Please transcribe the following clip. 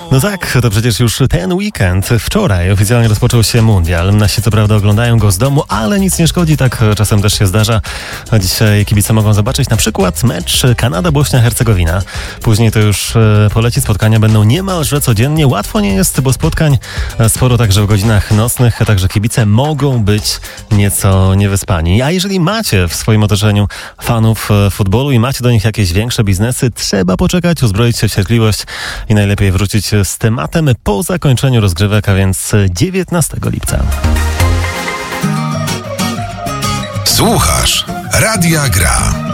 No tak, to przecież już ten weekend. Wczoraj oficjalnie rozpoczął się mundial. Nasi co prawda oglądają go z domu, ale nic nie szkodzi, tak czasem też się zdarza. A dzisiaj kibice mogą zobaczyć na przykład mecz Kanada-Bośnia-Hercegowina. Później to już poleci, spotkania będą niemalże codziennie. Łatwo nie jest, bo spotkań sporo także w godzinach nocnych, a także kibice mogą być nieco niewyspani. A jeżeli macie w swoim otoczeniu fanów futbolu i macie do nich jakieś większe biznesy, trzeba poczekać, uzbroić się w cierpliwość i najlepiej wrócić z tematem po zakończeniu rozgrywek, a więc 19 lipca. Słuchasz Radia Gra.